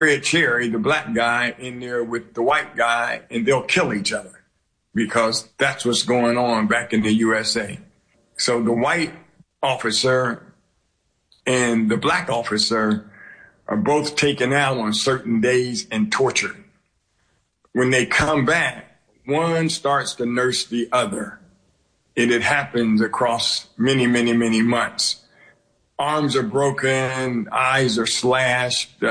Red Cherry, the black guy, in there with the white guy, and they'll kill each other because that's what's going on back in the USA. So the white officer and the black officer are both taken out on certain days and tortured. When they come back, one starts to nurse the other. And it happens across many, many, many months. Arms are broken, eyes are slashed, feet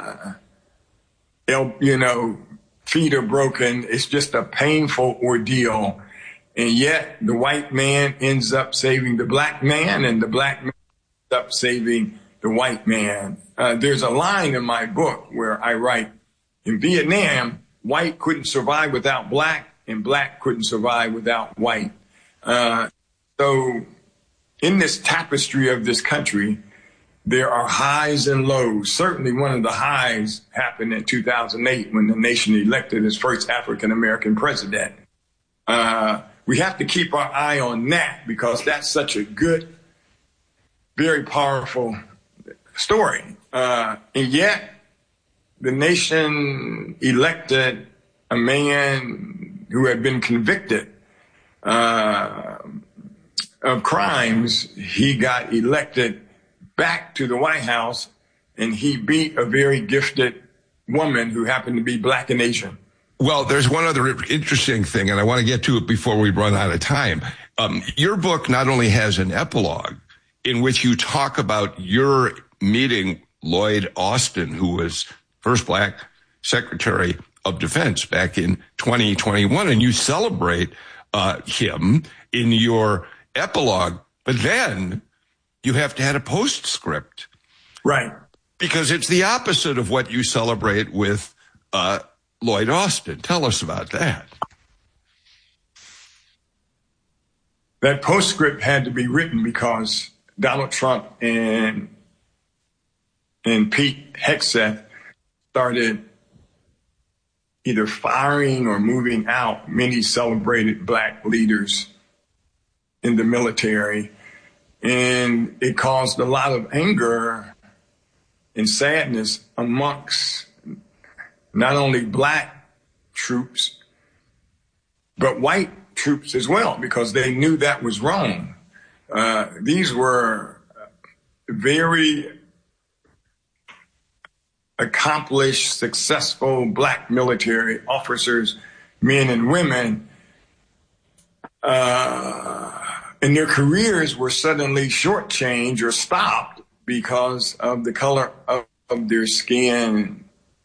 are broken. It's just a painful ordeal. And yet the white man ends up saving the black man, and the black man ends up saving the white man. There's a line in my book where I write, in Vietnam, white couldn't survive without black, and black couldn't survive without white. So in this tapestry of this country, there are highs and lows. Certainly one of the highs happened in 2008 when the nation elected its first African-American president. We have to keep our eye on that because that's such a good, very powerful story. And yet the nation elected a man who had been convicted of crimes. He got elected back to the White House, and he beat a very gifted woman who happened to be black and Asian. Well, there's one other interesting thing, and I want to get to it before we run out of time. Your book not only has an epilogue in which you talk about your meeting Lloyd Austin, who was first black Secretary of Defense back in 2021, and you celebrate him in your epilogue, but then you have to add a postscript. Right. Because it's the opposite of what you celebrate with Lloyd Austin. Tell us about that. That postscript had to be written because Donald Trump and Pete Hegseth started either firing or moving out many celebrated black leaders in the military. And it caused a lot of anger and sadness amongst not only black troops, but white troops as well, because they knew that was wrong. These were very accomplished, successful black military officers, men and women, and their careers were suddenly shortchanged or stopped because of the color of their skin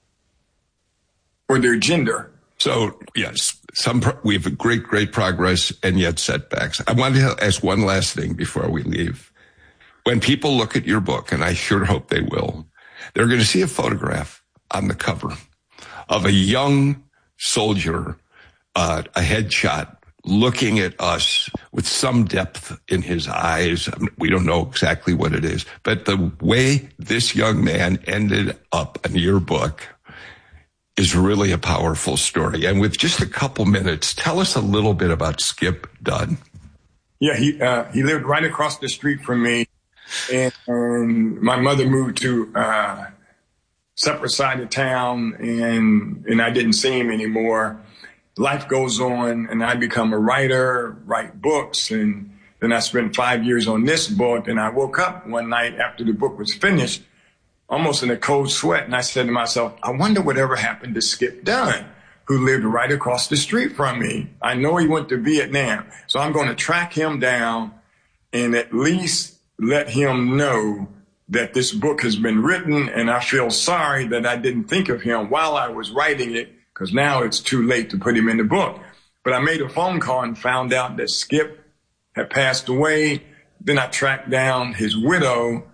or their gender. So, yes, we have great progress and yet setbacks. I wanted to ask one last thing before we leave. When people look at your book, and I sure hope they will, they're going to see a photograph on the cover of a young soldier, a headshot, looking at us with some depth in his eyes. We don't know exactly what it is, but the way this young man ended up in your book is really a powerful story. And with just a couple minutes, tell us a little bit about Skip Dunn. Yeah, he lived right across the street from me, and my mother moved to separate side of town, and I didn't see him anymore. Life goes on, and I become a writer, write books, and then I spent 5 years on this book, and I woke up one night after the book was finished, almost in a cold sweat, and I said to myself, I wonder whatever happened to Skip Dunn, who lived right across the street from me. I know he went to Vietnam, so I'm going to track him down and at least let him know that this book has been written, and I feel sorry that I didn't think of him while I was writing it, because now it's too late to put him in the book. But I made a phone call and found out that Skip had passed away. Then I tracked down his widow,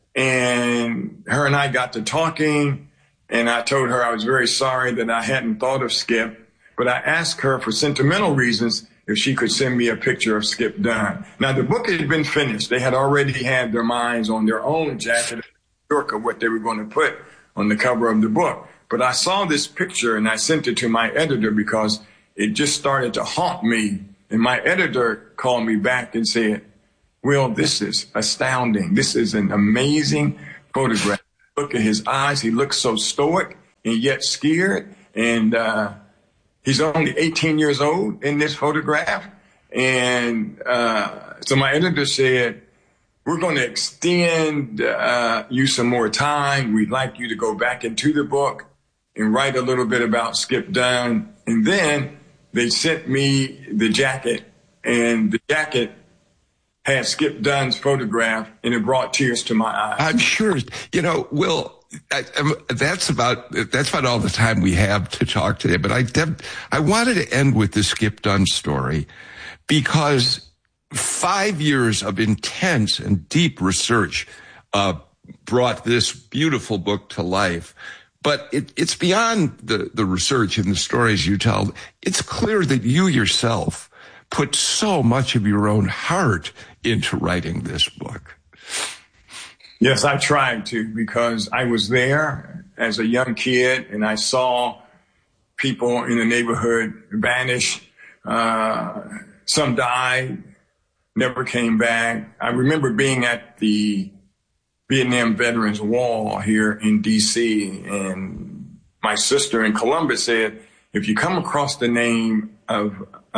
and her and I got to talking, and I told her I was very sorry that I hadn't thought of Skip, but I asked her for sentimental reasons if she could send me a picture of Skip Dunn. Now, the book had been finished. They had already had their minds on their own jacket of what they were going to put on the cover of the book. But I saw this picture and I sent it to my editor because it just started to haunt me. And my editor called me back and said, Will, this is astounding. This is an amazing photograph. Look at his eyes. He looks so stoic. and yet scared. And he's only 18 years old in this photograph. And so my editor said, we're going to extend you some more time. We'd like you to go back into the book and write a little bit about Skip Dunn. And then they sent me the jacket, and the jacket had Skip Dunn's photograph, and it brought tears to my eyes. I'm sure, Will, that's about all the time we have to talk today. But I wanted to end with the Skip Dunn story because 5 years of intense and deep research brought this beautiful book to life. But it's beyond the research and the stories you tell. It's clear that you yourself put so much of your own heart into writing this book. Yes, I tried to, because I was there as a young kid and I saw people in the neighborhood vanish. Some died, never came back. I remember being at the Vietnam Veterans Wall here in D.C., and my sister in Columbus said, if you come across the name of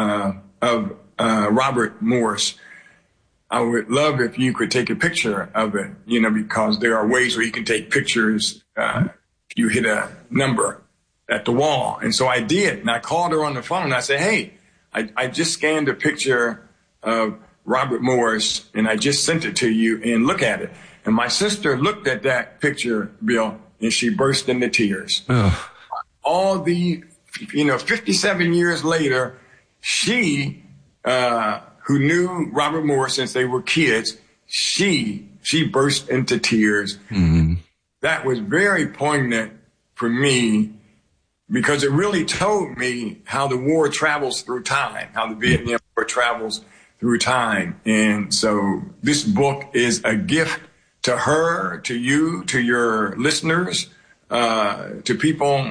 Robert Morris, I would love if you could take a picture of it, because there are ways where you can take pictures. You hit a number at the wall. And so I did. And I called her on the phone and I said, hey, I just scanned a picture of Robert Morris and I just sent it to you, and look at it. And my sister looked at that picture, Bill, and she burst into tears. Ugh. All the, 57 years later, she, who knew Robert Morris since they were kids, she burst into tears. Mm-hmm. That was very poignant for me, because it really told me how the war travels through time, how the Vietnam War travels through time. And so this book is a gift to her, to you, to your listeners, to people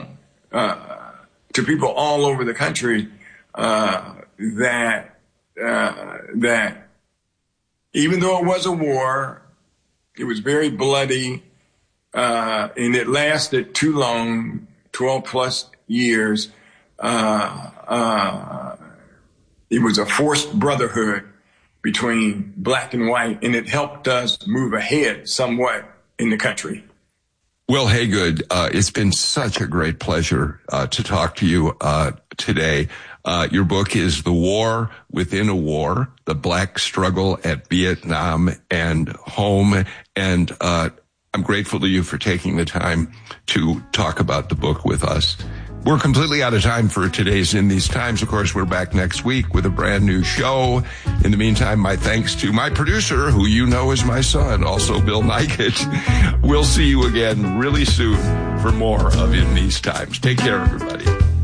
all over the country, that even though it was a war, it was very bloody, and it lasted too long, 12 plus years. It was a forced brotherhood between black and white, and it helped us move ahead somewhat in the country. Will Haygood, it's been such a great pleasure to talk to you today. Your book is The War Within a War, The Black Struggle at Vietnam and Home. And I'm grateful to you for taking the time to talk about the book with us. We're completely out of time for today's In These Times. Of course, we're back next week with a brand new show. In the meantime, my thanks to my producer, who you know is my son, also Bill Nikett. We'll see you again really soon for more of In These Times. Take care, everybody.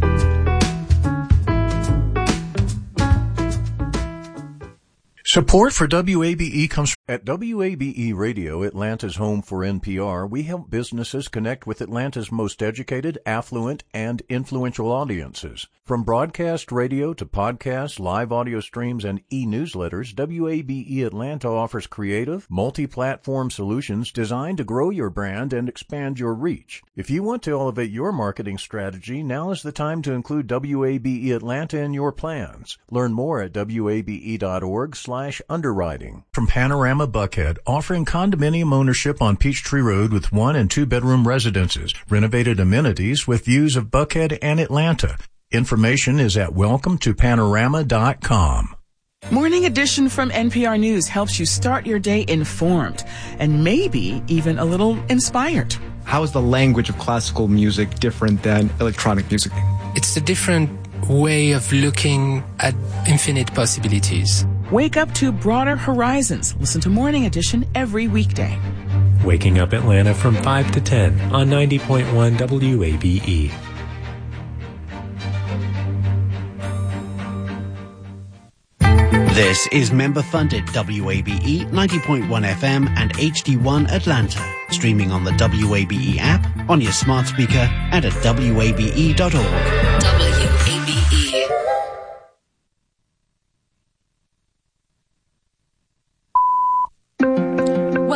Support for WABE comes at WABE Radio, Atlanta's home for NPR. We help businesses connect with Atlanta's most educated, affluent, and influential audiences. From broadcast radio to podcasts, live audio streams, and e-newsletters, WABE Atlanta offers creative, multi-platform solutions designed to grow your brand and expand your reach. If you want to elevate your marketing strategy, now is the time to include WABE Atlanta in your plans. Learn more at wabe.org/underwriting. From Panorama Buckhead, offering condominium ownership on Peachtree Road with 1- and 2-bedroom residences, renovated amenities with views of Buckhead and Atlanta. Information is at welcometopanorama.com. Morning Edition from NPR News helps you start your day informed and maybe even a little inspired. How is the language of classical music different than electronic music? It's a different way of looking at infinite possibilities. Wake up to broader horizons. Listen to Morning Edition every weekday. Waking Up Atlanta from 5 to 10 on 90.1 WABE. This is member-funded WABE 90.1 FM and HD1 Atlanta. Streaming on the WABE app, on your smart speaker, and at wabe.org. WABE.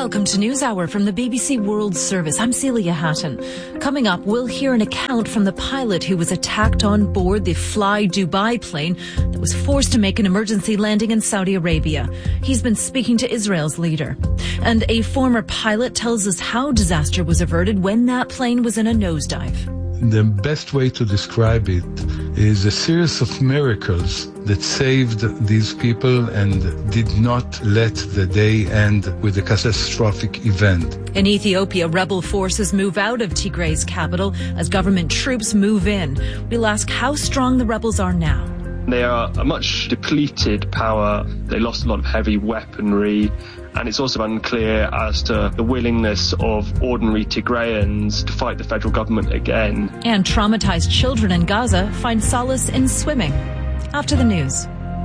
Welcome to NewsHour from the BBC World Service. I'm Celia Hatton. Coming up, we'll hear an account from the pilot who was attacked on board the Fly Dubai plane that was forced to make an emergency landing in Saudi Arabia. He's been speaking to Israel's leader. And a former pilot tells us how disaster was averted when that plane was in a nosedive. The best way to describe it is a series of miracles that saved these people and did not let the day end with a catastrophic event. In Ethiopia, rebel forces move out of Tigray's capital as government troops move in. We'll ask how strong the rebels are now. They are a much depleted power. They lost a lot of heavy weaponry. And it's also unclear as to the willingness of ordinary Tigrayans to fight the federal government again. And traumatized children in Gaza find solace in swimming. After the news.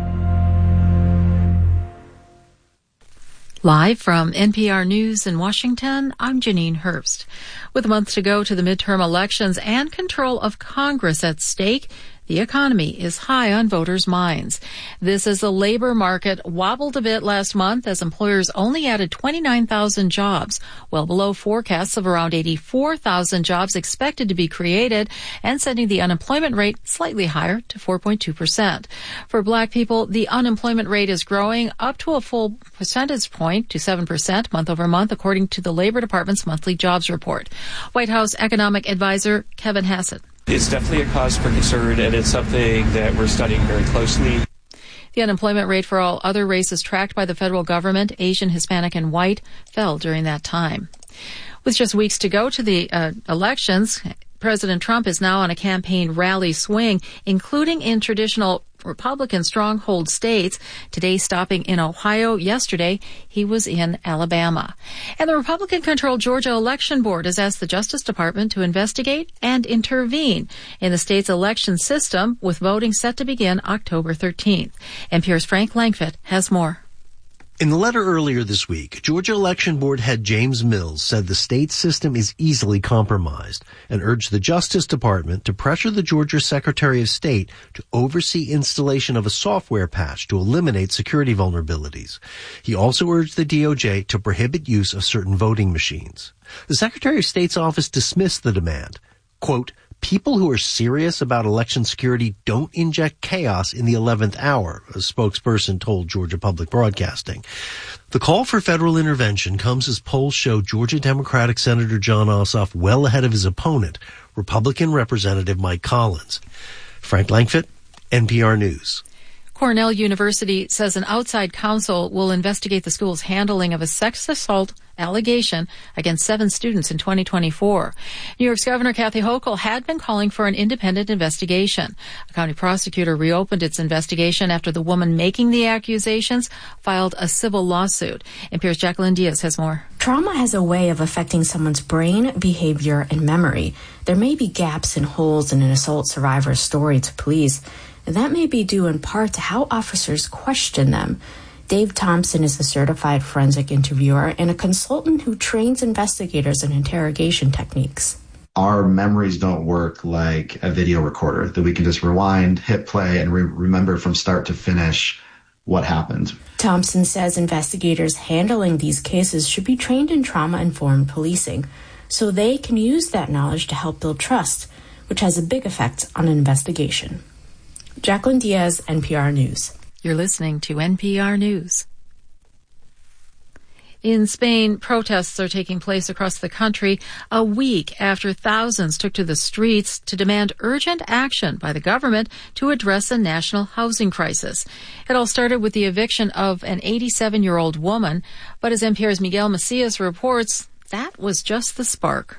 Live from NPR News in Washington, I'm Janine Herbst. With a month to go to the midterm elections and control of Congress at stake, the economy is high on voters' minds. This as the labor market wobbled a bit last month as employers only added 29,000 jobs, well below forecasts of around 84,000 jobs expected to be created, and sending the unemployment rate slightly higher to 4.2%. For Black people, the unemployment rate is growing up to a full percentage point to 7% month over month, according to the Labor Department's monthly jobs report. White House economic advisor Kevin Hassett. It's definitely a cause for concern, and it's something that we're studying very closely. The unemployment rate for all other races tracked by the federal government, Asian, Hispanic, and white, fell during that time. With just weeks to go to the elections, President Trump is now on a campaign rally swing, including in traditional Republican stronghold states. Today stopping in Ohio. Yesterday, he was in Alabama. And the Republican-controlled Georgia Election Board has asked the Justice Department to investigate and intervene in the state's election system, with voting set to begin October 13th. NPR's Frank Langfitt has more. In the letter earlier this week, Georgia Election Board head James Mills said the state system is easily compromised and urged the Justice Department to pressure the Georgia Secretary of State to oversee installation of a software patch to eliminate security vulnerabilities. He also urged the DOJ to prohibit use of certain voting machines. The Secretary of State's office dismissed the demand. Quote, "People who are serious about election security don't inject chaos in the 11th hour," a spokesperson told Georgia Public Broadcasting. The call for federal intervention comes as polls show Georgia Democratic Senator Jon Ossoff well ahead of his opponent, Republican Representative Mike Collins. Frank Langfitt, NPR News. Cornell University says an outside counsel will investigate the school's handling of a sex assault allegation against 7 students in 2024. New York's Governor Kathy Hochul had been calling for an independent investigation. A county prosecutor reopened its investigation after the woman making the accusations filed a civil lawsuit. NPR's Jacqueline Diaz has more. Trauma has a way of affecting someone's brain, behavior, and memory. There may be gaps and holes in an assault survivor's story to police. That may be due in part to how officers question them. Dave Thompson is a certified forensic interviewer and a consultant who trains investigators in interrogation techniques. Our memories don't work like a video recorder that we can just rewind, hit play, and remember from start to finish what happened. Thompson says investigators handling these cases should be trained in trauma-informed policing so they can use that knowledge to help build trust, which has a big effect on an investigation. Jacqueline Diaz, NPR News. You're listening to NPR News. In Spain, protests are taking place across the country a week after thousands took to the streets to demand urgent action by the government to address a national housing crisis. It all started with the eviction of an 87-year-old woman, but as NPR's Miguel Macias reports, that was just the spark.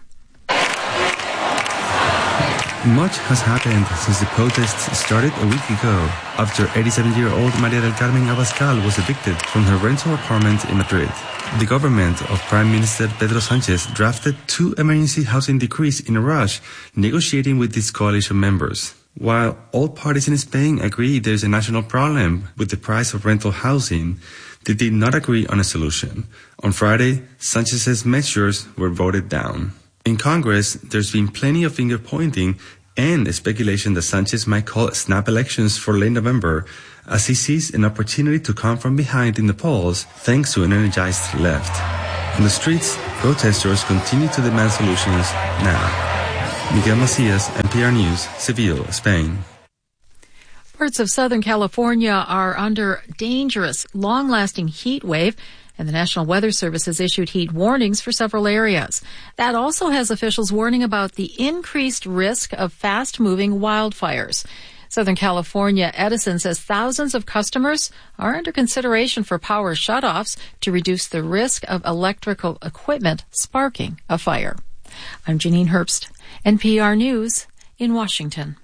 Much has happened since the protests started a week ago, after 87-year-old Maria del Carmen Abascal was evicted from her rental apartment in Madrid. The government of Prime Minister Pedro Sanchez drafted 2 emergency housing decrees in a rush, negotiating with its coalition members. While all parties in Spain agree there is a national problem with the price of rental housing, they did not agree on a solution. On Friday, Sanchez's measures were voted down. In Congress, there's been plenty of finger-pointing and speculation that Sanchez might call snap elections for late November, as he sees an opportunity to come from behind in the polls thanks to an energized left. On the streets, protesters continue to demand solutions now. Miguel Macias, NPR News, Seville, Spain. Parts of Southern California are under dangerous, long-lasting heat wave, and the National Weather Service has issued heat warnings for several areas. That also has officials warning about the increased risk of fast-moving wildfires. Southern California Edison says thousands of customers are under consideration for power shutoffs to reduce the risk of electrical equipment sparking a fire. I'm Janine Herbst, NPR News in Washington.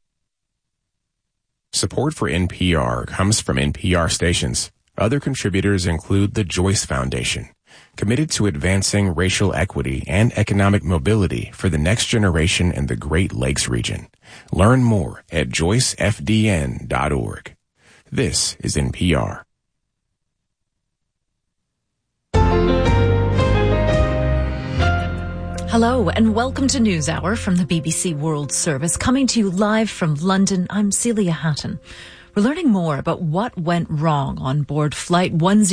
Support for NPR comes from NPR stations. Other contributors include the Joyce Foundation, committed to advancing racial equity and economic mobility for the next generation in the Great Lakes region. Learn more at joycefdn.org. This is NPR. Hello and welcome to NewsHour from the BBC World Service. Coming to you live from London, I'm Celia Hatton. We're learning more about what went wrong on board Flight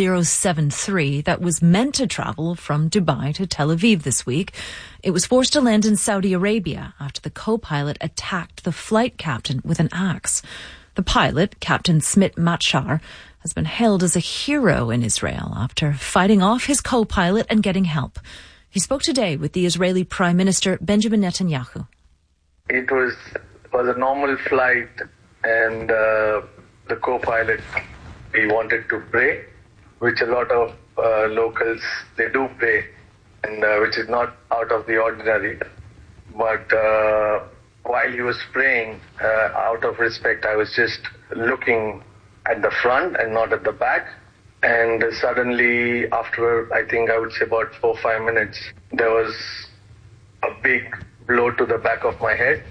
1073 that was meant to travel from Dubai to Tel Aviv this week. It was forced to land in Saudi Arabia after the co-pilot attacked the flight captain with an axe. The pilot, Captain Smit Machar, has been hailed as a hero in Israel after fighting off his co-pilot and getting help. He spoke today with the Israeli Prime Minister Benjamin Netanyahu. It was a normal flight, and the co-pilot, he wanted to pray, which a lot of locals, they do pray, and which is not out of the ordinary. But while he was praying, out of respect, I was just looking at the front and not at the back. And suddenly, after I think I would say about 4 or 5 minutes, there was a big blow to the back of my head.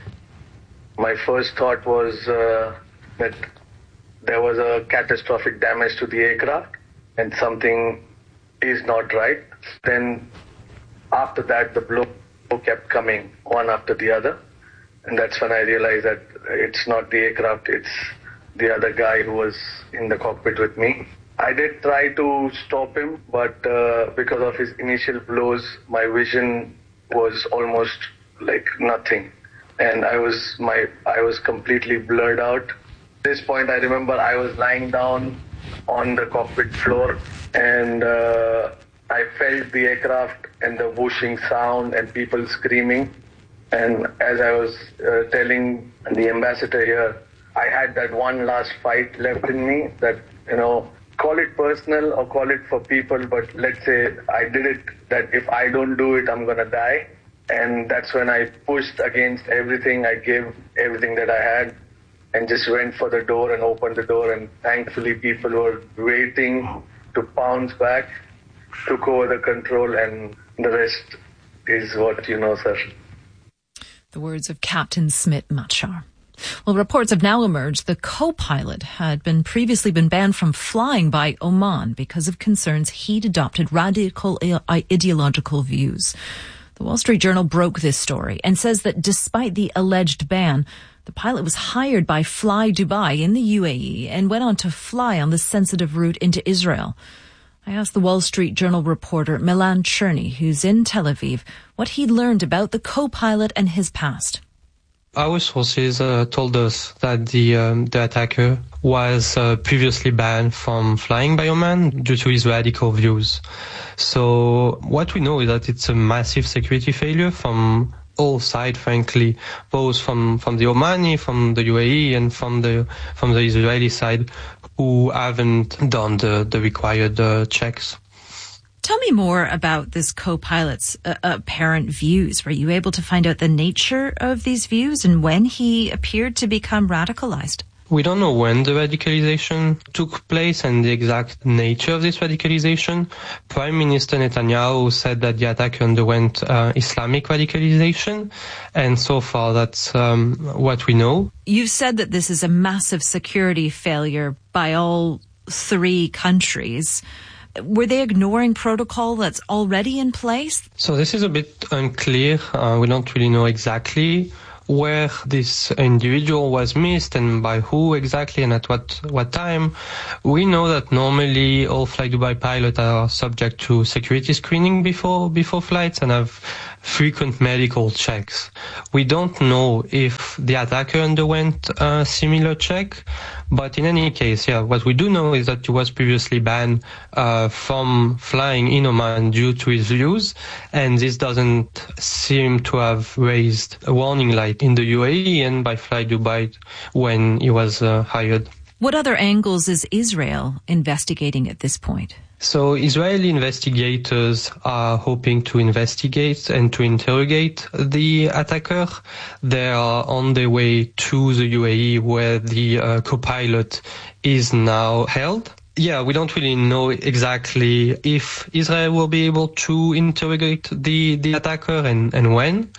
My first thought was that there was a catastrophic damage to the aircraft and something is not right. Then after that, the blow kept coming one after the other. And that's when I realized that it's not the aircraft, it's the other guy who was in the cockpit with me. I did try to stop him, but because of his initial blows, my vision was almost like nothing. And I was completely blurred out. At this point, I remember I was lying down on the cockpit floor, and I felt the aircraft and the whooshing sound and people screaming. And as I was telling the ambassador here, I had that one last fight left in me that, call it personal or call it for people, but let's say I did it, that if I don't do it, I'm going to die. And that's when I pushed against everything. I gave everything that I had and just went for the door and opened the door. And thankfully, people were waiting to pounce back, took over the control, and the rest is what you know, sir. The words of Captain Smit Machar. Well, reports have now emerged the co-pilot had previously been banned from flying by Oman because of concerns he'd adopted radical ideological views. The Wall Street Journal broke this story and says that despite the alleged ban, the pilot was hired by Fly Dubai in the UAE and went on to fly on the sensitive route into Israel. I asked the Wall Street Journal reporter Milan Cherny, who's in Tel Aviv, what he'd learned about the co-pilot and his past. Our sources told us that the attacker was previously banned from flying by Oman due to his radical views. So what we know is that it's a massive security failure from all sides, frankly, both from the Omani, from the UAE, and from the Israeli side, who haven't done the required checks. Tell me more about this co-pilot's apparent views. Were you able to find out the nature of these views and when he appeared to become radicalized? We don't know when the radicalization took place and the exact nature of this radicalization. Prime Minister Netanyahu said that the attacker underwent Islamic radicalization, and so far that's what we know. You've said that this is a massive security failure by all three countries. Were they ignoring protocol that's already in place? So this is a bit unclear. We don't really know exactly where this individual was missed and by who exactly and at what time, we know that normally all Fly Dubai pilots are subject to security screening before flights and have frequent medical checks. We don't know if the attacker underwent a similar check, but in any case, what we do know is that he was previously banned from flying in Oman due to his views, and this doesn't seem to have raised a warning light in the UAE and by Fly Dubai when he was hired. What other angles is Israel investigating at this point? So Israeli investigators are hoping to investigate and to interrogate the attacker. They are on their way to the UAE where the co-pilot is now held. Yeah, we don't really know exactly if Israel will be able to interrogate the attacker and when.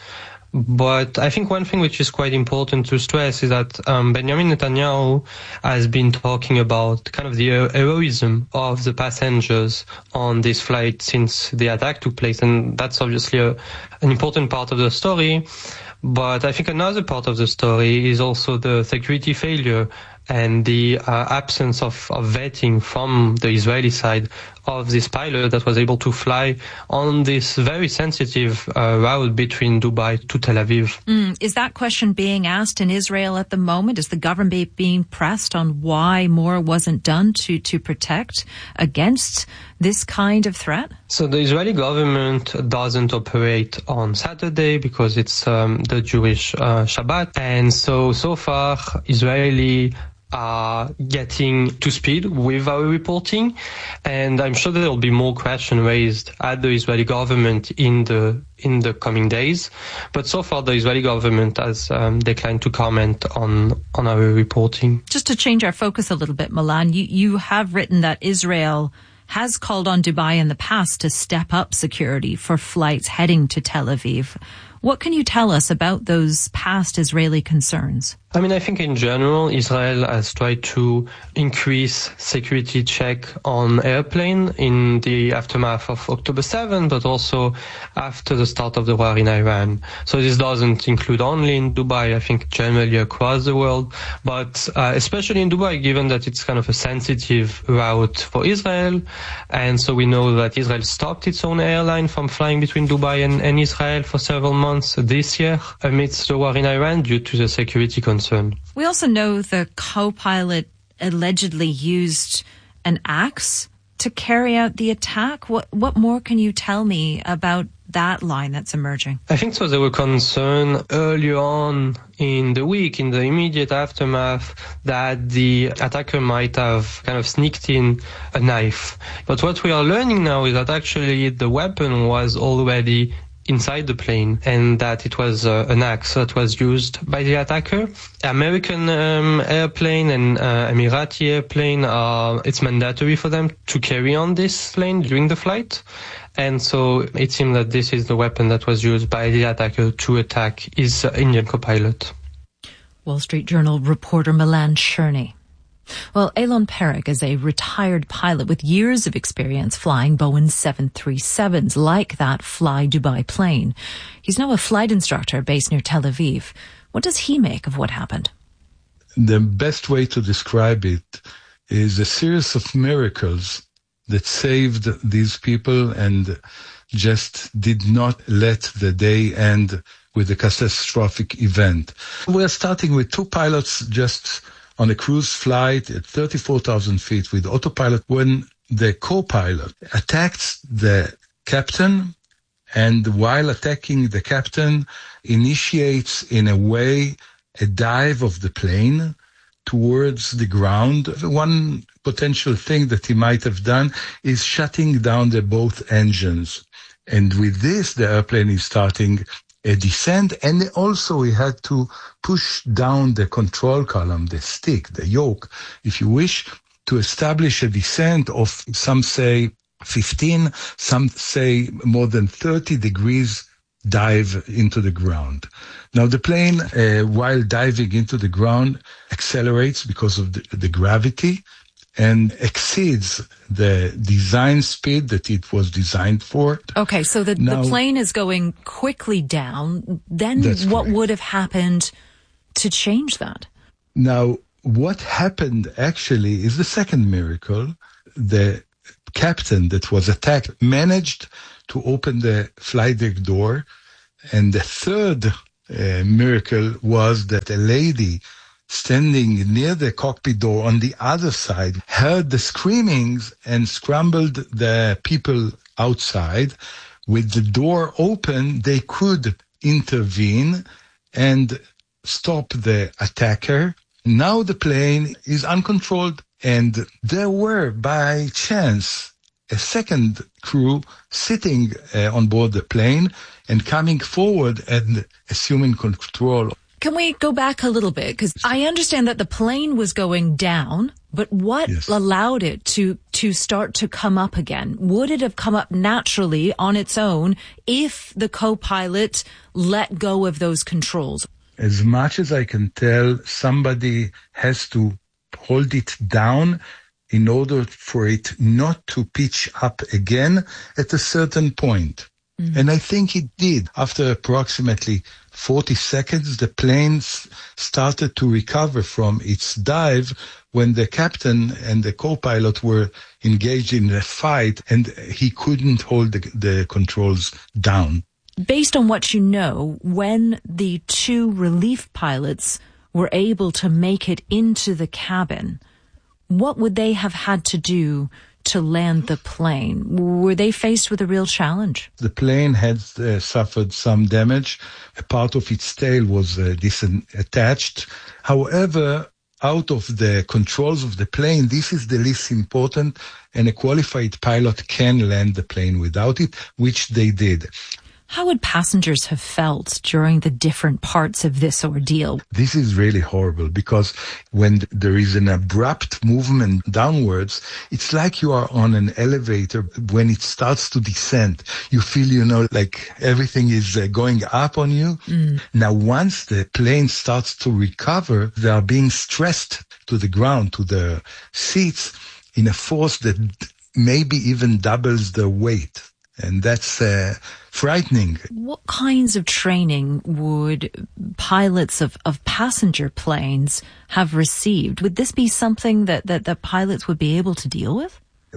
But I think one thing which is quite important to stress is that Benjamin Netanyahu has been talking about kind of the heroism of the passengers on this flight since the attack took place. And that's obviously an important part of the story. But I think another part of the story is also the security failure and the absence of vetting from the Israeli side of this pilot that was able to fly on this very sensitive route between Dubai to Tel Aviv. Is that question being asked in Israel at the moment? Is the government being pressed on why more wasn't done to protect against this kind of threat? So the Israeli government doesn't operate on Saturday because it's the Jewish Shabbat. And so far, Israeli are getting to speed with our reporting, and I'm sure there will be more questions raised at the Israeli government in the coming days. But so far, the Israeli government has declined to comment on our reporting. Just to change our focus a little bit, Milan, you have written that Israel has called on Dubai in the past to step up security for flights heading to Tel Aviv. What can you tell us about those past Israeli concerns? I mean, I think in general, Israel has tried to increase security check on airplane in the aftermath of October 7, but also after the start of the war in Iran. So this doesn't include only in Dubai, I think generally across the world, but especially in Dubai, given that it's kind of a sensitive route for Israel. And so we know that Israel stopped its own airline from flying between Dubai and Israel for several months this year amidst the war in Iran due to the security concern. We also know the co-pilot allegedly used an axe to carry out the attack. What more can you tell me about that line that's emerging? I think so. There were concerns early on in the week, in the immediate aftermath, that the attacker might have kind of sneaked in a knife. But what we are learning now is that actually the weapon was already inside the plane, and that it was an axe that was used by the attacker. American airplane and Emirati airplane, it's mandatory for them to carry on this plane during the flight. And so it seemed that this is the weapon that was used by the attacker to attack his Indian co-pilot. Wall Street Journal reporter Milan Cherny. Well, Elon Perik is a retired pilot with years of experience flying Boeing 737s like that Fly Dubai plane. He's now a flight instructor based near Tel Aviv. What does he make of what happened? The best way to describe it is a series of miracles that saved these people and just did not let the day end with a catastrophic event. We're starting with two pilots just on a cruise flight at 34,000 feet with autopilot when the co-pilot attacked the captain, and while attacking the captain initiates in a way a dive of the plane towards the ground. One potential thing that he might have done is shutting down both engines. And with this, the airplane is starting a descent, and also he had to push down the control column, the stick, the yoke, if you wish, to establish a descent of, some say 15, some say more than 30 degrees dive into the ground. Now the plane, while diving into the ground, accelerates because of the gravity, and exceeds the design speed that it was designed for. Okay, so the plane is going quickly down. Then what would have happened to change that? Now, what happened actually is the second miracle. The captain that was attacked managed to open the flight deck door. And the third miracle was that a lady standing near the cockpit door on the other side heard the screamings and scrambled the people outside. With the door open, they could intervene and stop the attacker. Now the plane is uncontrolled, and there were, by chance, a second crew sitting on board the plane and coming forward and assuming control. Can we go back a little bit? Because I understand that the plane was going down, but what allowed it to start to come up again? Would it have come up naturally on its own if the co-pilot let go of those controls? As much as I can tell, somebody has to hold it down in order for it not to pitch up again at a certain point. Mm-hmm. And I think it did. After approximately 40 seconds, the plane started to recover from its dive when the captain and the co-pilot were engaged in a fight and he couldn't hold the controls down. Based on what you know, when the two relief pilots were able to make it into the cabin, what would they have had to do to land the plane? Were they faced with a real challenge? The plane had suffered some damage. A part of its tail was disattached. However, out of the controls of the plane, this is the least important, and a qualified pilot can land the plane without it, which they did. How would passengers have felt during the different parts of this ordeal? This is really horrible because when there is an abrupt movement downwards, it's like you are on an elevator when it starts to descend. You feel, like everything is going up on you. Mm. Now, once the plane starts to recover, they are being stressed to the ground, to the seats, in a force that maybe even doubles their weight. And that's frightening. What kinds of training would pilots of passenger planes have received? Would this be something that the pilots would be able to deal with?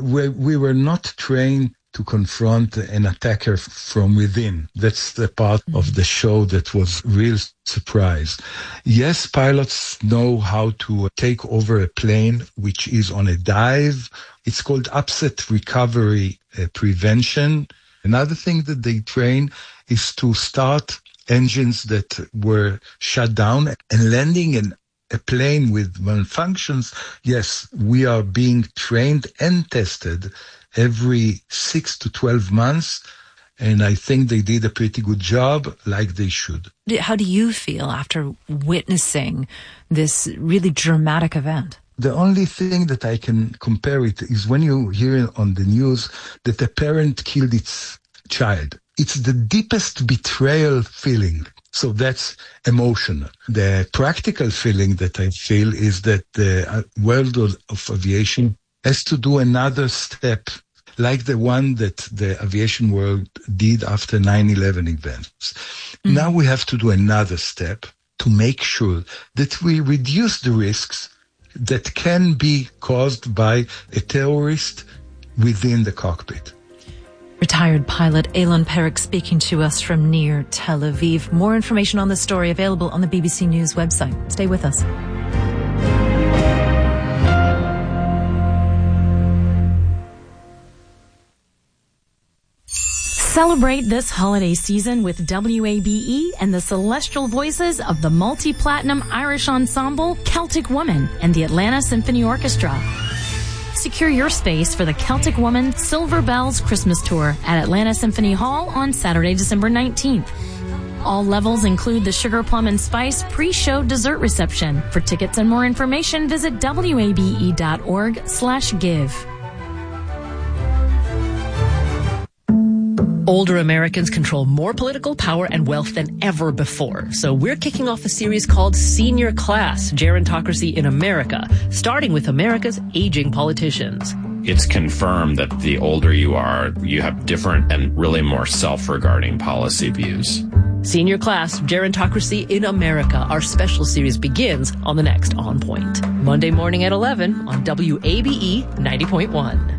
We were not trained to confront an attacker from within. That's the part of the show that was real surprise. Yes, pilots know how to take over a plane which is on a dive. It's called upset recovery prevention. Another thing that they train is to start engines that were shut down and landing in a plane with malfunctions. Yes, we are being trained and tested every 6 to 12 months. And I think they did a pretty good job, like they should. How do you feel after witnessing this really dramatic event? The only thing that I can compare it is when you hear on the news that a parent killed its child. It's the deepest betrayal feeling. So that's emotional. The practical feeling that I feel is that the world of aviation has to do another step, like the one that the aviation world did after 9/11 events. Mm-hmm. Now we have to do another step to make sure that we reduce the risks that can be caused by a terrorist within the cockpit. Retired pilot Eilon Perek speaking to us from near Tel Aviv. More information on this story available on the BBC News website. Stay with us. Celebrate this holiday season with WABE and the celestial voices of the multi-platinum Irish ensemble Celtic Woman and the Atlanta Symphony Orchestra. Secure your space for the Celtic Woman Silver Bells Christmas Tour at Atlanta Symphony Hall on Saturday, December 19th. All levels include the Sugar Plum and Spice pre-show dessert reception. For tickets and more information, visit wabe.org/give. Older Americans control more political power and wealth than ever before. So we're kicking off a series called Senior Class, Gerontocracy in America, starting with America's aging politicians. It's confirmed that the older you are, you have different and really more self-regarding policy views. Senior Class, Gerontocracy in America. Our special series begins on the next On Point. Monday morning at 11 on WABE 90.1.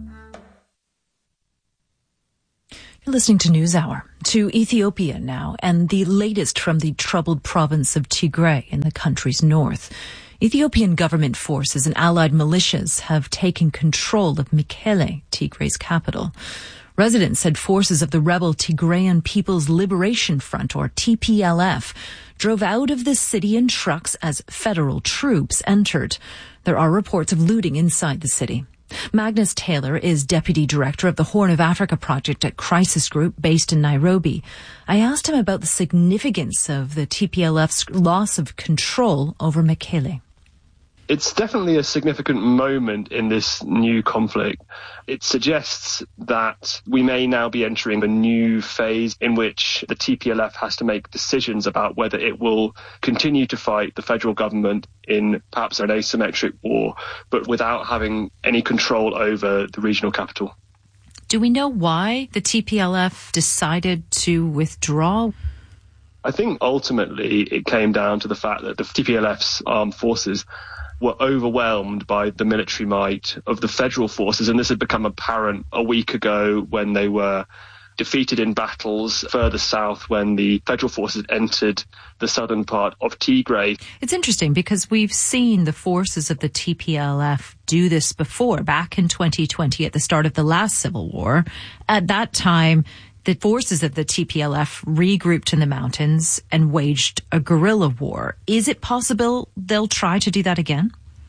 You're listening to NewsHour. To Ethiopia now, and the latest from the troubled province of Tigray in the country's north. Ethiopian government forces and allied militias have taken control of Mekele, Tigray's capital. Residents said forces of the rebel Tigrayan People's Liberation Front, or TPLF, drove out of the city in trucks as federal troops entered. There are reports of looting inside the city. Magnus Taylor is Deputy Director of the Horn of Africa Project at Crisis Group based in Nairobi. I asked him about the significance of the TPLF's loss of control over Mekele. It's definitely a significant moment in this new conflict. It suggests that we may now be entering a new phase in which the TPLF has to make decisions about whether it will continue to fight the federal government in perhaps an asymmetric war, but without having any control over the regional capital. Do we know why the TPLF decided to withdraw? I think ultimately it came down to the fact that the TPLF's armed forces were overwhelmed by the military might of the federal forces, and this had become apparent a week ago when they were defeated in battles further south when the federal forces entered the southern part of Tigray. It's interesting because we've seen the forces of the TPLF do this before, back in 2020 at the start of the last civil war. At that time, the forces of the TPLF regrouped in the mountains and waged a guerrilla war. Is it possible they'll try to do that again?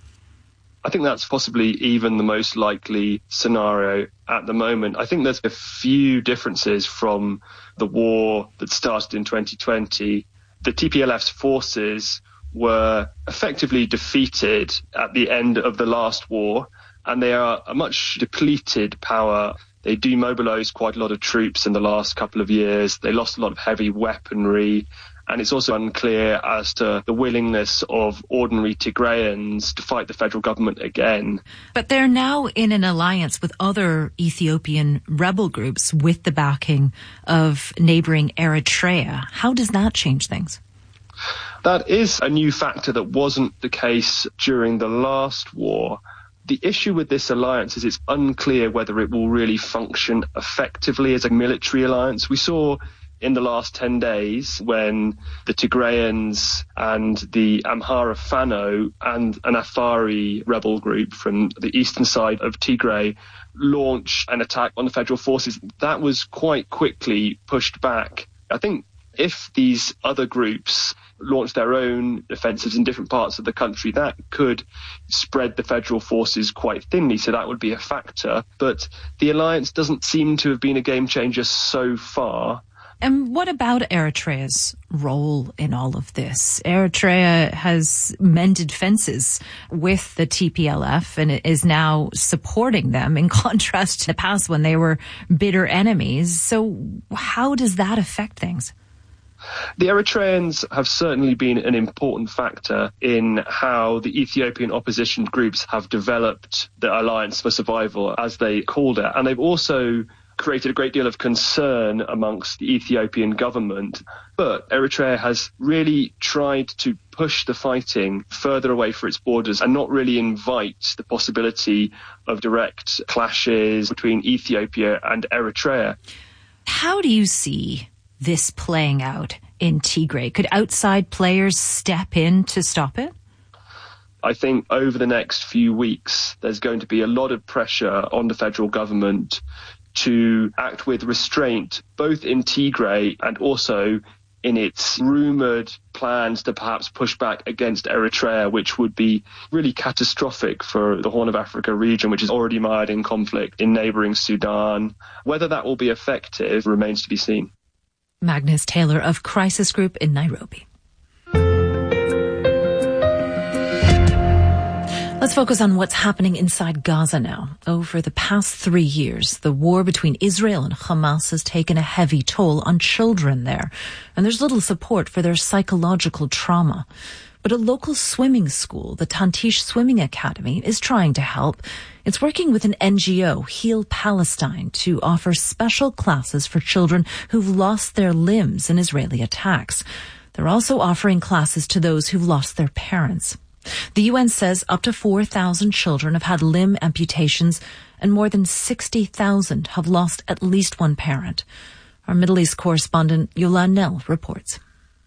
I think that's possibly even the most likely scenario at the moment. I think there's a few differences from the war that started in 2020. The TPLF's forces were effectively defeated at the end of the last war, and they are a much depleted power. They demobilized quite a lot of troops in the last couple of years. They lost a lot of heavy weaponry. And it's also unclear as to the willingness of ordinary Tigrayans to fight the federal government again. But they're now in an alliance with other Ethiopian rebel groups with the backing of neighboring Eritrea. How does that change things? That is a new factor that wasn't the case during the last war. The issue with this alliance is it's unclear whether it will really function effectively as a military alliance. We saw in the last 10 days when the Tigrayans and the Amhara Fano and an Afari rebel group from the eastern side of Tigray launched an attack on the federal forces. That was quite quickly pushed back. I think if these other groups launch their own offensives in different parts of the country, that could spread the federal forces quite thinly, so that would be a factor. But the alliance doesn't seem to have been a game changer so far. And what about Eritrea's role in all of this? Eritrea has mended fences with the TPLF and is now supporting them, in contrast to the past when they were bitter enemies. So how does that affect things? The Eritreans have certainly been an important factor in how the Ethiopian opposition groups have developed the Alliance for Survival, as they called it. And they've also created a great deal of concern amongst the Ethiopian government. But Eritrea has really tried to push the fighting further away from its borders and not really invite the possibility of direct clashes between Ethiopia and Eritrea. How do you see this playing out in Tigray? Could outside players step in to stop it? I think over the next few weeks, there's going to be a lot of pressure on the federal government to act with restraint, both in Tigray and also in its rumoured plans to perhaps push back against Eritrea, which would be really catastrophic for the Horn of Africa region, which is already mired in conflict in neighbouring Sudan. Whether that will be effective remains to be seen. Magnus Taylor of Crisis Group in Nairobi. Let's focus on what's happening inside Gaza now. Over the past 3 years, the war between Israel and Hamas has taken a heavy toll on children there, and there's little support for their psychological trauma. But a local swimming school, the Tantish Swimming Academy, is trying to help. It's working with an NGO, Heal Palestine, to offer special classes for children who've lost their limbs in Israeli attacks. They're also offering classes to those who've lost their parents. The UN says up to 4,000 children have had limb amputations and more than 60,000 have lost at least one parent. Our Middle East correspondent Yolan Nell reports.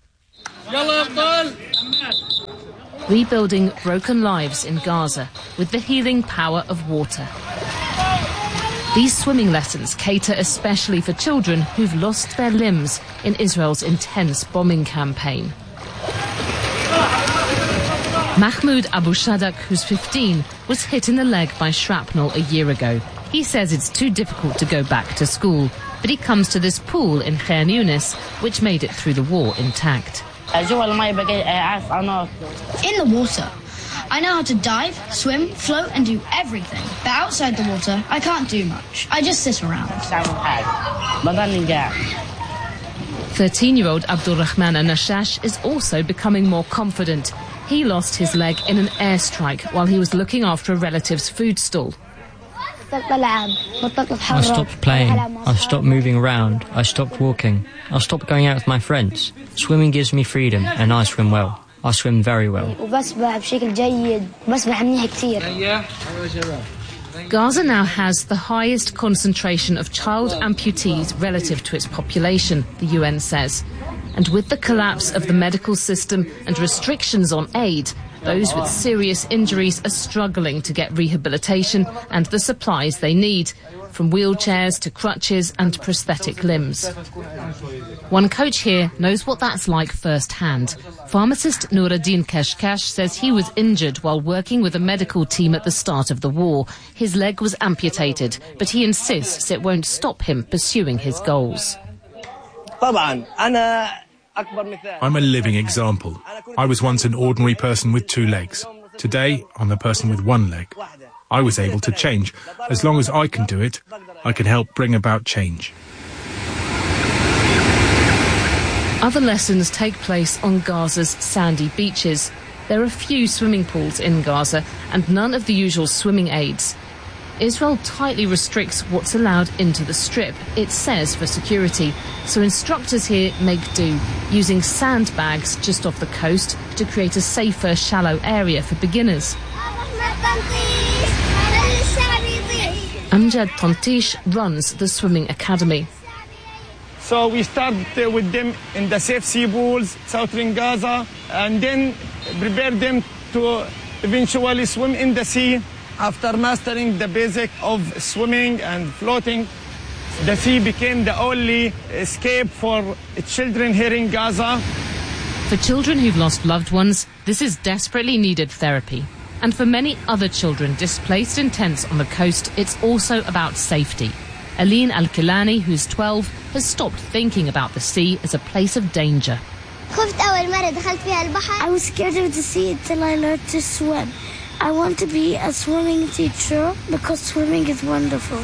Rebuilding broken lives in Gaza with the healing power of water. These swimming lessons cater especially for children who've lost their limbs in Israel's intense bombing campaign. Mahmoud Abu Shadak, who's 15, was hit in the leg by shrapnel a year ago. He says it's too difficult to go back to school, but he comes to this pool in Khan Yunis, which made it through the war intact. In the water, I know how to dive, swim, float and do everything. But outside the water, I can't do much. I just sit around. 13-year-old Abdulrahman Anashash is also becoming more confident. He lost his leg in an airstrike while he was looking after a relative's food stall. I stopped playing, I stopped moving around, I stopped walking, I stopped going out with my friends. Swimming gives me freedom and I swim well. I swim very well. Gaza now has the highest concentration of child amputees relative to its population, the UN says. And with the collapse of the medical system and restrictions on aid, those with serious injuries are struggling to get rehabilitation and the supplies they need, from wheelchairs to crutches and prosthetic limbs. One coach here knows what that's like firsthand. Pharmacist Nuruddin Kashkash says he was injured while working with a medical team at the start of the war. His leg was amputated, but he insists it won't stop him pursuing his goals. I'm a living example. I was once an ordinary person with 2 legs. Today, I'm a person with 1 leg. I was able to change. As long as I can do it, I can help bring about change. Other lessons take place on Gaza's sandy beaches. There are few swimming pools in Gaza and none of the usual swimming aids. Israel tightly restricts what's allowed into the strip, it says for security, so instructors here make do, using sandbags just off the coast to create a safer, shallow area for beginners. Amjad Tantish runs the swimming academy. So we start with them in the safe sea pools, southern Gaza, and then prepare them to eventually swim in the sea. After mastering the basic of swimming and floating, the sea became the only escape for children here in Gaza. For children who've lost loved ones, this is desperately needed therapy. And for many other children displaced in tents on the coast, it's also about safety. Aline Al-Kilani, who's 12, has stopped thinking about the sea as a place of danger. I was scared of the sea until I learned to swim. I want to be a swimming teacher because swimming is wonderful.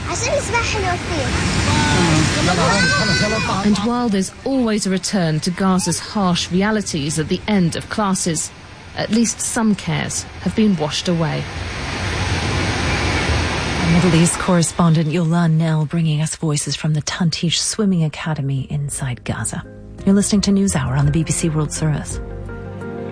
And while there's always a return to Gaza's harsh realities at the end of classes, at least some cares have been washed away. Our Middle East correspondent Yolan Nell bringing us voices from the Tantish Swimming Academy inside Gaza. You're listening to NewsHour on the BBC World Service.